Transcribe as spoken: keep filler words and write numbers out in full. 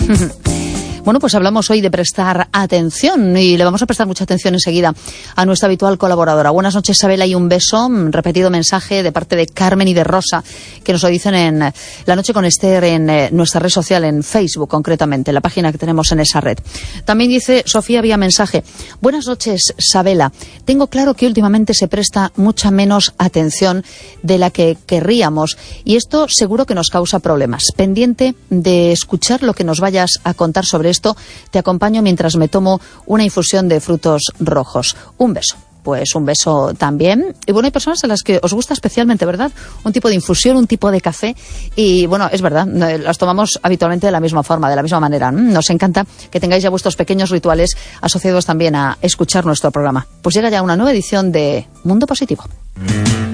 Bueno, pues hablamos hoy de prestar atención y le vamos a prestar mucha atención enseguida a nuestra habitual colaboradora. Buenas noches, Sabela, y un beso. Repetido mensaje de parte de Carmen y de Rosa, que nos lo dicen en La Noche con Esther, en eh, nuestra red social, en Facebook concretamente, la página que tenemos en esa red. También dice Sofía vía mensaje: buenas noches, Sabela. Tengo claro que últimamente se presta mucha menos atención de la que querríamos y esto seguro que nos causa problemas. Pendiente de escuchar lo que nos vayas a contar sobre esto, te acompaño mientras me tomo una infusión de frutos rojos. Un beso. Pues un beso también. Y bueno, hay personas a las que os gusta especialmente, ¿verdad? Un tipo de infusión, un tipo de café. Y bueno, es verdad, las tomamos habitualmente de la misma forma, de la misma manera. Nos encanta que tengáis ya vuestros pequeños rituales asociados también a escuchar nuestro programa. Pues llega ya una nueva edición de Mundo Positivo.